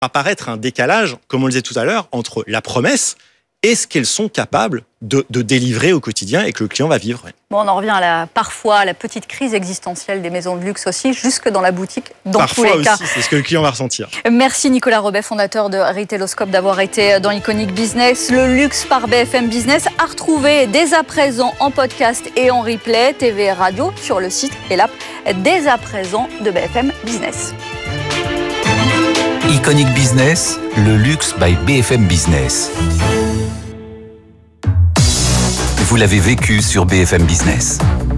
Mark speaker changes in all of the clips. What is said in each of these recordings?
Speaker 1: apparaître un décalage, comme on le disait tout à l'heure, entre la promesse et ce qu'elles sont capables de délivrer au quotidien et que le client va vivre.
Speaker 2: Bon, on en revient parfois à la petite crise existentielle des maisons de luxe aussi, jusque dans la boutique, dans
Speaker 1: parfois
Speaker 2: tous les cas.
Speaker 1: Parfois aussi, c'est ce que le client va ressentir.
Speaker 2: Merci Nicolas Robet, fondateur de Retailoscope, d'avoir été dans Iconic Business. Le luxe par BFM Business à retrouver dès à présent en podcast et en replay, TV et radio, sur le site et l'app dès à présent de BFM Business.
Speaker 3: Iconic Business, le luxe by BFM Business. Vous l'avez vécu sur BFM Business.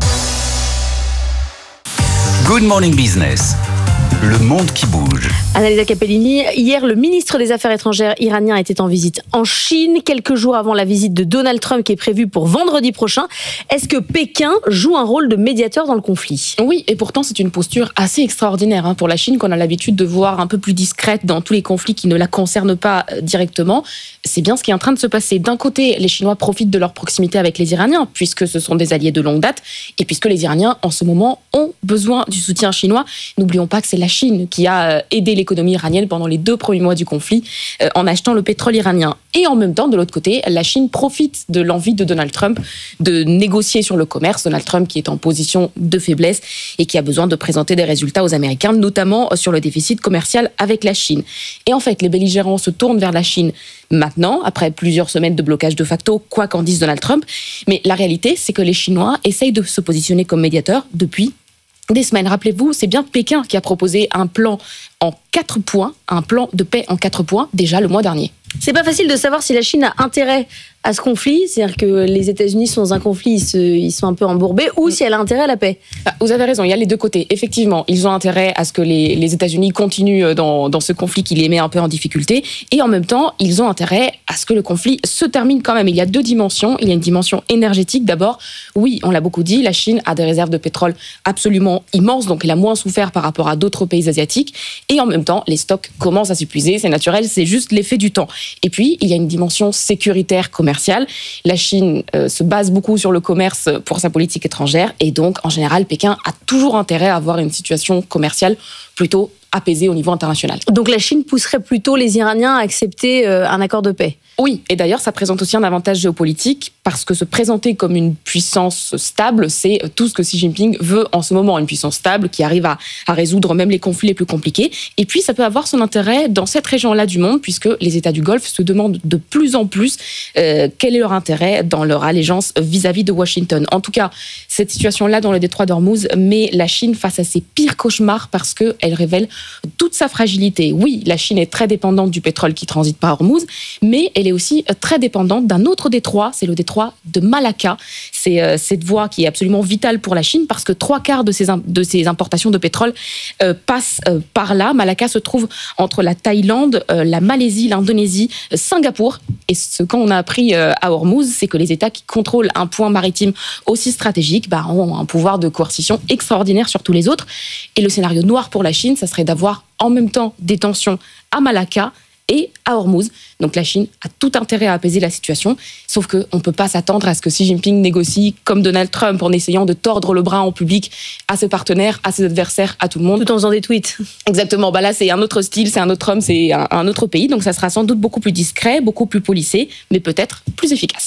Speaker 3: Good Morning Business. Le monde qui bouge.
Speaker 4: Annalisa Capellini, hier, le ministre des Affaires étrangères iranien était en visite en Chine, quelques jours avant la visite de Donald Trump qui est prévue pour vendredi prochain. Est-ce que Pékin joue un rôle de médiateur dans le conflit ?
Speaker 5: Oui, et pourtant c'est une posture assez extraordinaire pour la Chine, qu'on a l'habitude de voir un peu plus discrète dans tous les conflits qui ne la concernent pas directement. C'est bien ce qui est en train de se passer. D'un côté, les Chinois profitent de leur proximité avec les Iraniens, puisque ce sont des alliés de longue date, et puisque les Iraniens, en ce moment, ont besoin du soutien chinois. N'oublions pas que c'est la Chine qui a aidé l'économie iranienne pendant les 2 premiers mois du conflit en achetant le pétrole iranien. Et en même temps, de l'autre côté, la Chine profite de l'envie de Donald Trump de négocier sur le commerce. Donald Trump qui est en position de faiblesse et qui a besoin de présenter des résultats aux Américains, notamment sur le déficit commercial avec la Chine. Et en fait, les belligérants se tournent vers la Chine maintenant, après plusieurs semaines de blocage de facto, quoi qu'en dise Donald Trump. Mais la réalité, c'est que les Chinois essayent de se positionner comme médiateurs depuis des semaines. Rappelez-vous, c'est bien Pékin qui a proposé un plan en 4 points, un plan de paix en 4 points, déjà le mois dernier.
Speaker 4: C'est pas facile de savoir si la Chine a intérêt à ce conflit, c'est-à-dire que les États-Unis sont dans un conflit, ils sont un peu embourbés, ou si elle a intérêt à la paix.
Speaker 5: Vous avez raison, il y a les deux côtés. Effectivement, ils ont intérêt à ce que les États-Unis continuent dans ce conflit qui les met un peu en difficulté, et en même temps, ils ont intérêt à ce que le conflit se termine quand même. Il y a 2 dimensions. Il y a une dimension énergétique d'abord. Oui, on l'a beaucoup dit, la Chine a des réserves de pétrole absolument immenses, donc elle a moins souffert par rapport à d'autres pays asiatiques, et en même temps, les stocks commencent à s'épuiser, c'est naturel, c'est juste l'effet du temps. Et puis, il y a une dimension sécuritaire commerciale. La Chine se base beaucoup sur le commerce pour sa politique étrangère et donc, en général, Pékin a toujours intérêt à avoir une situation commerciale plutôt apaisée au niveau international.
Speaker 4: Donc la Chine pousserait plutôt les Iraniens à accepter un accord de paix ?
Speaker 5: Oui, et d'ailleurs, ça présente aussi un avantage géopolitique parce que se présenter comme une puissance stable, c'est tout ce que Xi Jinping veut en ce moment, une puissance stable qui arrive à résoudre même les conflits les plus compliqués. Et puis, ça peut avoir son intérêt dans cette région-là du monde puisque les États du Golfe se demandent de plus en plus quel est leur intérêt dans leur allégeance vis-à-vis de Washington. En tout cas, cette situation-là dans le détroit d'Ormuz met la Chine face à ses pires cauchemars parce qu'elle révèle toute sa fragilité. Oui, la Chine est très dépendante du pétrole qui transite par Ormuz, mais elle est aussi très dépendante d'un autre détroit, c'est le détroit de Malacca. C'est cette voie qui est absolument vitale pour la Chine parce que 3/4 de ses importations de pétrole passent par là. Malacca se trouve entre la Thaïlande, la Malaisie, l'Indonésie, Singapour. Et ce qu'on a appris à Ormuz, c'est que les États qui contrôlent un point maritime aussi stratégique ont un pouvoir de coercition extraordinaire sur tous les autres. Et le scénario noir pour la Chine, ça serait d'avoir en même temps des tensions à Malacca et à Ormuz. Donc la Chine a tout intérêt à apaiser la situation, sauf qu'on ne peut pas s'attendre à ce que Xi Jinping négocie comme Donald Trump en essayant de tordre le bras en public à ses partenaires, à ses adversaires, à tout le monde.
Speaker 4: Tout en faisant des tweets.
Speaker 5: Exactement, là c'est un autre style, c'est un autre homme, c'est un autre pays, donc ça sera sans doute beaucoup plus discret, beaucoup plus policé, mais peut-être plus efficace.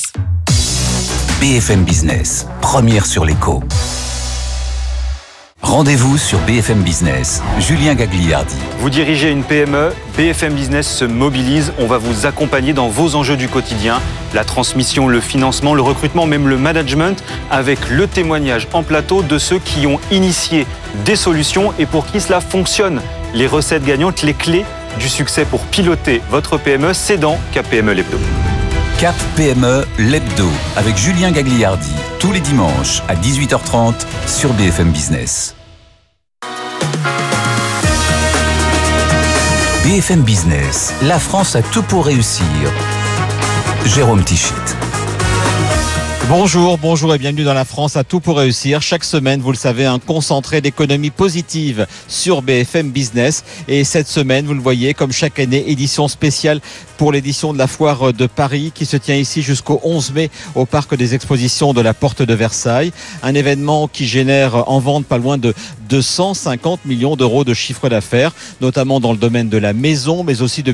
Speaker 3: BFM Business, première sur l'écho. Rendez-vous sur BFM Business. Julien Gagliardi.
Speaker 6: Vous dirigez une PME, BFM Business se mobilise. On va vous accompagner dans vos enjeux du quotidien. La transmission, le financement, le recrutement, même le management, avec le témoignage en plateau de ceux qui ont initié des solutions et pour qui cela fonctionne. Les recettes gagnantes, les clés du succès pour piloter votre PME, c'est dans Cap PME l'Hebdo.
Speaker 3: Cap PME l'Hebdo avec Julien Gagliardi. Tous les dimanches à 18h30 sur BFM Business. BFM Business, la France a tout pour réussir. Jérôme Tichit.
Speaker 7: Bonjour et bienvenue dans la France à tout pour réussir. Chaque semaine, vous le savez, un concentré d'économie positive sur BFM Business. Et cette semaine, vous le voyez, comme chaque année, édition spéciale pour l'édition de la Foire de Paris qui se tient ici jusqu'au 11 mai au Parc des Expositions de la Porte de Versailles. Un événement qui génère en vente pas loin de 250 millions d'euros de chiffre d'affaires, notamment dans le domaine de la maison, mais aussi de